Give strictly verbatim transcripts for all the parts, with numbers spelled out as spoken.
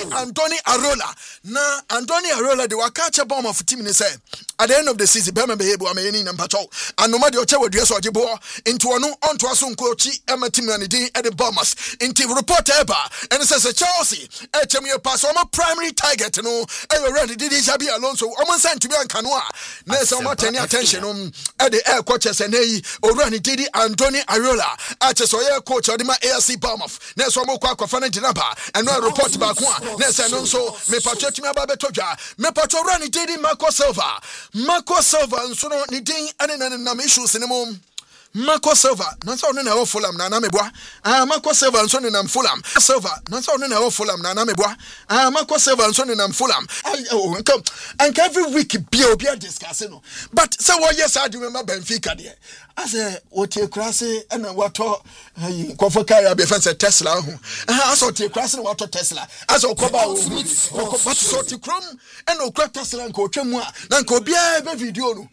Anthony Arola. Na Anthony Arola de wakache bomb of team ni say at the end of the season be me behave am yeni na mpacho anoma de oche wadua so ogibo into onu onto aso nkochi ema team na din e de bombers into report eba and says Chelsea e chem ye pass o primary target no e ready did Xabi Alonso o mo sent to be ankano a na say o turn attention um e de air coach say nei o run did Anthony Arola a che so ye coach o de ma A S C Bournemouth na so mo kwa kwafa na dinaba and no report back one na say no so me pacho timi aba betodwa me pacho run did Marco Silva Marco Silva nso no ni din ane na na issues ne mom Marco Silva na so no na wo Fulham na na meboa ah Marco Silva nso ne na Fulham Silva na so no na wo Fulham na na meboa ah Marco Silva nso ne na Fulham oh come and every week be obi discuss no but say what yes I do remember Benfica there as a what you cross and what kofo kai abi fancy Tesla ho ah as what you cross and what Tesla as o koba o but so ti krom and o Tesla nko twam a na nko bia be video no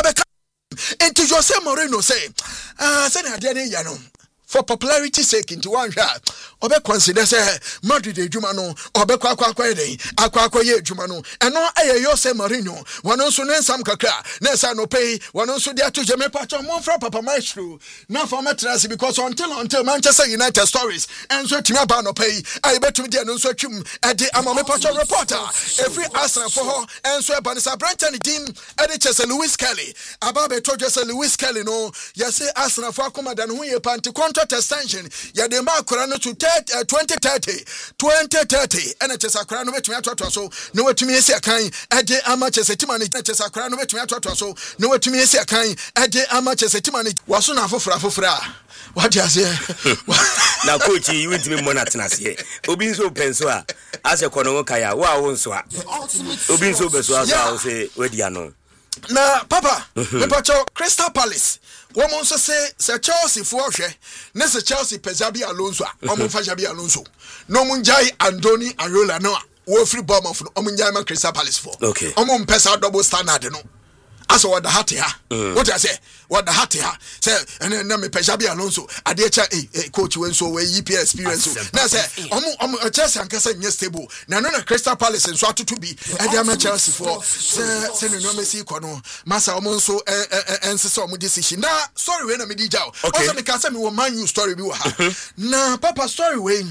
into Jose Mourinho say ah say na dey ya no for popularity sake into one shot obe consider say Madrid ejuma no obe kwa kwa kwa dey akwa kwa ye ejuma no eno aye Jose Mourinho wono so nsam kakra na say no pay wono so dey to jeme patch mo fra papa maestro na for matters because until until Manchester United stories and so timi aba no pay aye betumi dey no so twum e dey amame patch reporter every Arsenal for her and so eba sa Brenton team e dey Chelsea Lewis Kelly aba be to Chelsea Lewis Kelly no you say Arsenal for akoma dan hu ye panti contract extension ya dey ma akora no to twenty thirty twenty thirty and it is a crown between atoto so no wetumi esi kan e dey ama Chelsea team and it is a crown between atoto so no wetumi esi kan e dey ama Chelsea team and waso na afofra afofra what you say na coach you went me mona tenase obi nso penso a ase kono kaya wa wo nso a obi nso beso a say wedi ano na papa me pacho Crystal Palace woman so say say Chelsea for hwe ne say Chelsea pe Xabi Alonso a omo fa Xabi Alonso no munjai Anthony Arola no wo free Bournemouth no omo njai man Crystal Palace for okay omo mpesa double standard no aso what the hat here what I say what the hat here say and na me pe Xabi Alonso ade cha eh coach when so we E P L experience na say omo omo Chelsea ankasa nye stable na no na Crystal Palace nso atutu bi e dey ma Chelsea for say say no Messi ko no masa omo nso ensese omo decision na sorry we na me di jaw also me ka say me wo Man U story bi wo ha na papa story we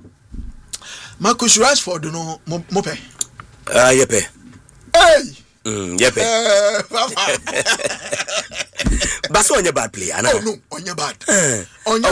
Marcus Rashford no mo pe ah yepe hey Mm, yep. Uh, But so on your bad play, oh no, on your bad. Uh, on your